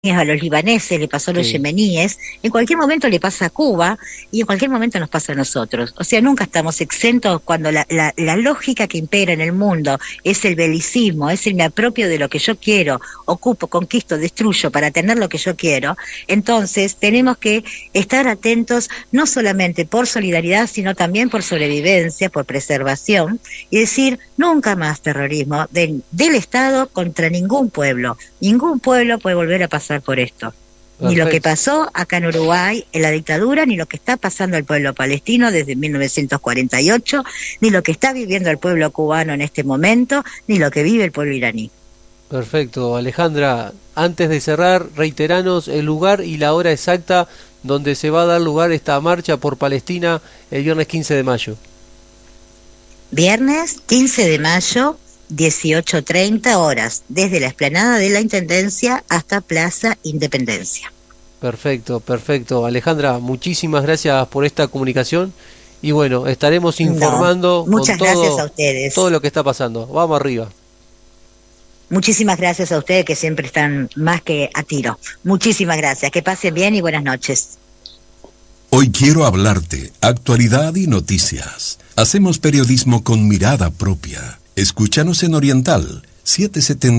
a los libaneses, le pasó a los Sí, yemeníes, en cualquier momento le pasa a Cuba y en cualquier momento nos pasa a nosotros. O sea, nunca estamos exentos cuando la lógica que impera en el mundo es el belicismo, es el me apropio de lo que yo quiero, ocupo, conquisto, destruyo para tener lo que yo quiero. Entonces tenemos que estar atentos no solamente por solidaridad, sino también por sobrevivencia, por preservación y decir nunca más terrorismo del Estado contra ningún pueblo. Ningún pueblo puede volver a pasar por esto. Ni lo que perfecto. pasó acá en Uruguay en la dictadura, ni lo que está pasando al pueblo palestino desde 1948, ni lo que está viviendo el pueblo cubano en este momento, ni lo que vive el pueblo iraní. Perfecto, Alejandra. Antes de cerrar, reiteranos el lugar y la hora exacta donde se va a dar lugar esta marcha por Palestina el viernes 15 de mayo. Viernes 15 de mayo, 18:30 horas, desde la explanada de la Intendencia hasta Plaza Independencia. Perfecto, perfecto. Alejandra, muchísimas gracias por esta comunicación y bueno, estaremos No, informando con muchas gracias a todo ustedes. lo que está pasando. Vamos arriba. Muchísimas gracias a ustedes que siempre están más que a tiro. Muchísimas gracias. Que pasen bien y buenas noches. Hoy quiero hablarte, actualidad y noticias. Hacemos periodismo con mirada propia. Escúchanos en Oriental 770.